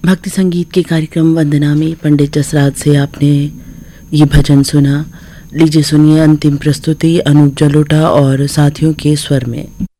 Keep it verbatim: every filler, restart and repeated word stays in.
भक्ति संगीत के कार्यक्रम वंदना में पंडित जसराज से आपने ये भजन सुना। लीजिए सुनिए अंतिम प्रस्तुति अनूप जलोटा और साथियों के स्वर में।